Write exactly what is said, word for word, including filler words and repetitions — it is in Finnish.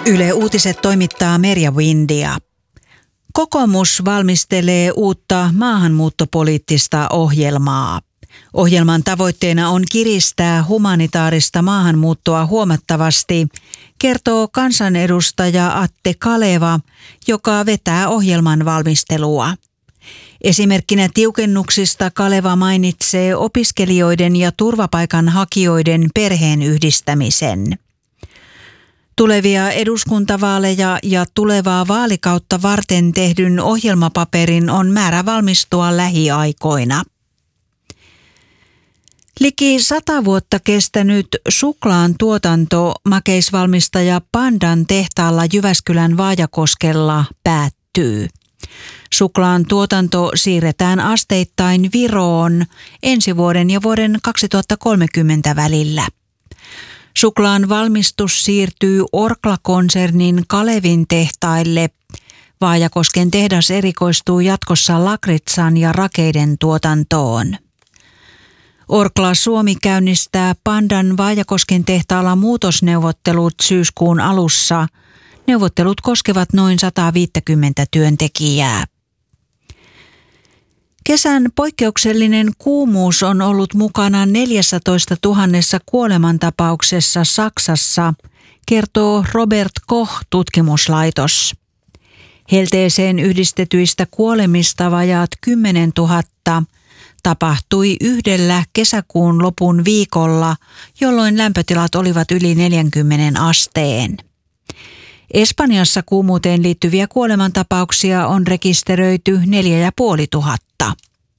Yle Uutiset toimittaa Merja Windia. Kokoomus valmistelee uutta maahanmuuttopoliittista ohjelmaa. Ohjelman tavoitteena on kiristää humanitaarista maahanmuuttoa huomattavasti, kertoo kansanedustaja Atte Kaleva, joka vetää ohjelman valmistelua. Esimerkkinä tiukennuksista Kaleva mainitsee opiskelijoiden ja turvapaikanhakijoiden perheenyhdistämisen. Tulevia eduskuntavaaleja ja tulevaa vaalikautta varten tehdyn ohjelmapaperin on määrä valmistua lähiaikoina. Liki sata vuotta kestänyt suklaan tuotanto makeisvalmistaja Pandan tehtaalla Jyväskylän Vaajakoskella päättyy. Suklaan tuotanto siirretään asteittain Viroon ensi vuoden ja vuoden kaksituhattakolmekymmentä välillä. Suklaan valmistus siirtyy Orkla-konsernin Kalevin tehtaille. Vaajakosken tehdas erikoistuu jatkossa lakritsan ja rakeiden tuotantoon. Orkla Suomi käynnistää Pandan Vaajakosken tehtaalla muutosneuvottelut syyskuun alussa. Neuvottelut koskevat noin sata viisikymmentä työntekijää. Kesän poikkeuksellinen kuumuus on ollut mukana neljässätoistatuhannessa kuolemantapauksessa Saksassa, kertoo Robert Koch-tutkimuslaitos. Helteeseen yhdistetyistä kuolemista vajaat kymmenentuhatta tapahtui yhdellä kesäkuun lopun viikolla, jolloin lämpötilat olivat yli neljänkymmenen asteen. Espanjassa kuumuuteen liittyviä kuolemantapauksia on rekisteröity neljä ja puoli tuhatta.